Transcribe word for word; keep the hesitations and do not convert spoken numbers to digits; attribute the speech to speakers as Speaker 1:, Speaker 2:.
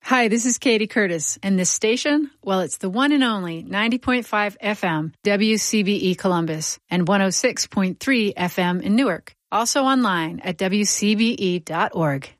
Speaker 1: Hi, this is Katie Curtis, and this station, well, it's the one and only ninety point five F M, W C B E Columbus, and one oh six point three F M in Newark. Also online at W C B E dot org.